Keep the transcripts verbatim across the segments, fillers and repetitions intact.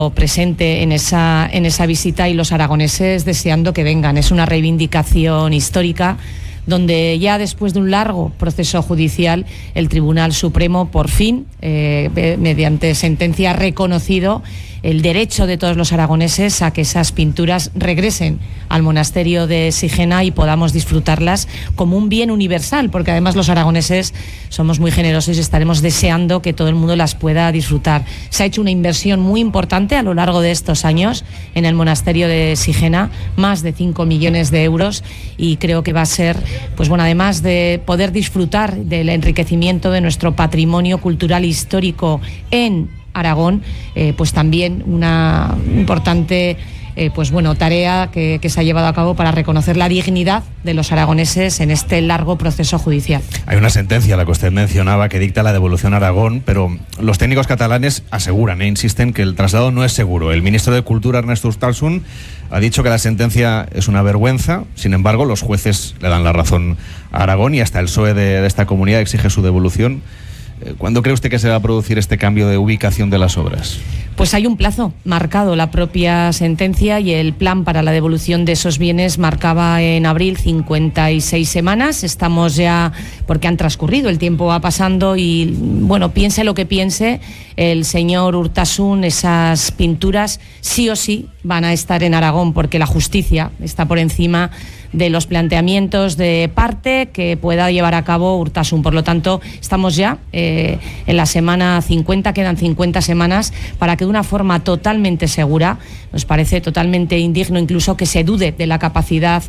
presente en esa, en esa visita y los aragoneses deseando que vengan. Es una reivindicación histórica donde ya después de un largo proceso judicial el Tribunal Supremo por fin, eh, mediante sentencia, ha reconocido el derecho de todos los aragoneses a que esas pinturas regresen al monasterio de Sigena y podamos disfrutarlas como un bien universal, porque además los aragoneses somos muy generosos y estaremos deseando que todo el mundo las pueda disfrutar. Se ha hecho una inversión muy importante a lo largo de estos años en el monasterio de Sigena, más de cinco millones de euros, y creo que va a ser, pues bueno, además de poder disfrutar del enriquecimiento de nuestro patrimonio cultural histórico en Aragón, eh, pues también una importante eh, pues bueno, tarea que, que se ha llevado a cabo para reconocer la dignidad de los aragoneses en este largo proceso judicial. Hay una sentencia, la que usted mencionaba, que dicta la devolución a Aragón, pero los técnicos catalanes aseguran e insisten que el traslado no es seguro. El ministro de Cultura, Ernest Urtasun, ha dicho que la sentencia es una vergüenza. Sin embargo, los jueces le dan la razón a Aragón y hasta el P S O E de, de esta comunidad exige su devolución. ¿Cuándo cree usted que se va a producir este cambio de ubicación de las obras? Pues hay un plazo marcado, la propia sentencia, y el plan para la devolución de esos bienes marcaba en abril cincuenta y seis semanas. Estamos ya, porque han transcurrido, el tiempo va pasando y, bueno, piense lo que piense el señor Urtasun, esas pinturas sí o sí van a estar en Aragón, porque la justicia está por encima de los planteamientos de parte que pueda llevar a cabo Urtasun. Por lo tanto, estamos ya eh, en la semana cincuenta, quedan cincuenta semanas para que de una forma totalmente segura, nos parece totalmente indigno incluso que se dude de la capacidad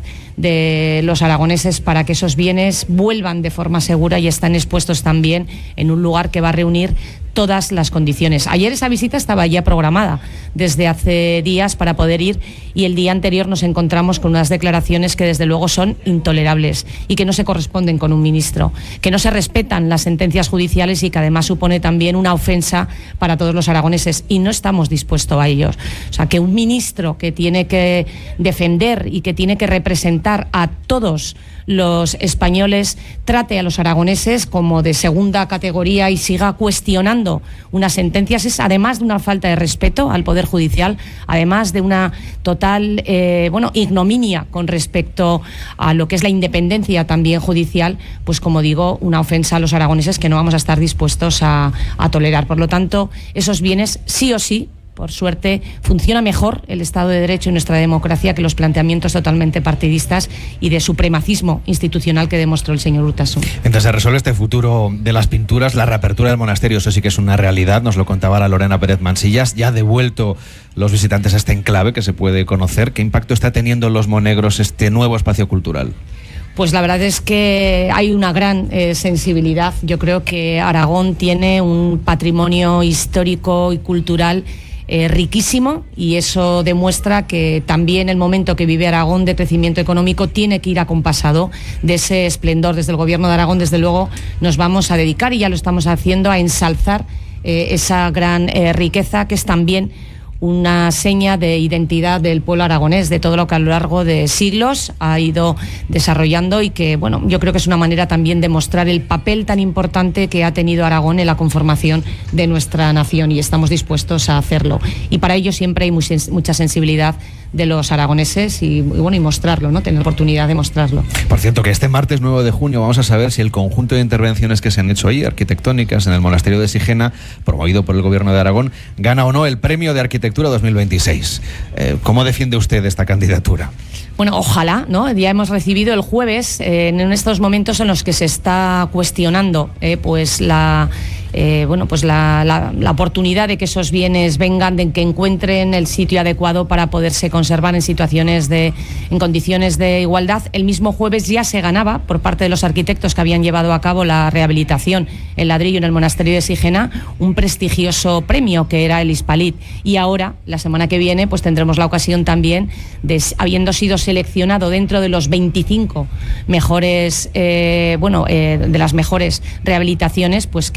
de los aragoneses para que esos bienes vuelvan de forma segura y están expuestos también en un lugar que va a reunir todas las condiciones. Ayer esa visita estaba ya programada desde hace días para poder ir, y el día anterior nos encontramos con unas declaraciones que desde luego son intolerables y que no se corresponden con un ministro, que no se respetan las sentencias judiciales y que además supone también una ofensa para todos los aragoneses, y no estamos dispuestos a ellos. O sea, que un ministro que tiene que defender y que tiene que representar a todos los españoles trate a los aragoneses como de segunda categoría y siga cuestionando unas sentencias es, además de una falta de respeto al Poder Judicial, además de una total eh, bueno, ignominia con respecto a lo que es la independencia también judicial, pues como digo, una ofensa a los aragoneses que no vamos a estar dispuestos a, a tolerar. Por lo tanto, esos bienes sí o sí, por suerte, funciona mejor el Estado de Derecho y nuestra democracia que los planteamientos totalmente partidistas y de supremacismo institucional que demostró el señor Urtasun. Mientras se resuelve este futuro de las pinturas, la reapertura del monasterio, eso sí que es una realidad, nos lo contaba la Lorena Pérez Mansillas. Ya ha devuelto los visitantes a este enclave que se puede conocer. ¿Qué impacto está teniendo en los monegros este nuevo espacio cultural? Pues la verdad es que hay una gran eh, sensibilidad. Yo creo que Aragón tiene un patrimonio histórico y cultural Eh, riquísimo, y eso demuestra que también el momento que vive Aragón de crecimiento económico tiene que ir acompasado de ese esplendor. Desde el Gobierno de Aragón, desde luego, nos vamos a dedicar, y ya lo estamos haciendo, a ensalzar eh, esa gran eh, riqueza que es también una seña de identidad del pueblo aragonés, de todo lo que a lo largo de siglos ha ido desarrollando, y que, bueno, yo creo que es una manera también de mostrar el papel tan importante que ha tenido Aragón en la conformación de nuestra nación, y estamos dispuestos a hacerlo. Y para ello siempre hay muy sens- mucha sensibilidad de los aragoneses y, y bueno, y mostrarlo, ¿no? Tener oportunidad de mostrarlo. Por cierto, que este martes nueve de junio vamos a saber si el conjunto de intervenciones que se han hecho ahí, arquitectónicas, en el monasterio de Sigena, promovido por el Gobierno de Aragón, gana o no el Premio de Arquitectura dos mil veintiséis. Eh, ¿Cómo defiende usted esta candidatura? Bueno, ojalá, ¿no? Ya hemos recibido el jueves, eh, en estos momentos en los que se está cuestionando eh, pues la eh, bueno, pues la, la, la oportunidad de que esos bienes vengan, de que encuentren el sitio adecuado para poderse conservar en situaciones de, en condiciones de igualdad. El mismo jueves ya se ganaba por parte de los arquitectos que habían llevado a cabo la rehabilitación en ladrillo en el monasterio de Sigena un prestigioso premio que era el Hispalit, y ahora la semana que viene pues tendremos la ocasión también de, habiendo sido seleccionado dentro de los veinticinco mejores eh, bueno eh, de las mejores rehabilitaciones, pues que en el Consejo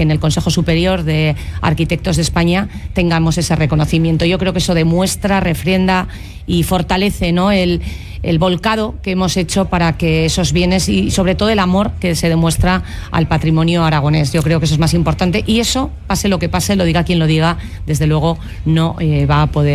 Consejo Superior de Arquitectos de España, tengamos ese reconocimiento. Yo creo que eso demuestra, refrenda y fortalece, ¿no?, el, el volcado que hemos hecho para que esos bienes y sobre todo el amor que se demuestra al patrimonio aragonés. Yo creo que eso es más importante y eso, pase lo que pase, lo diga quien lo diga, desde luego no eh, va a poder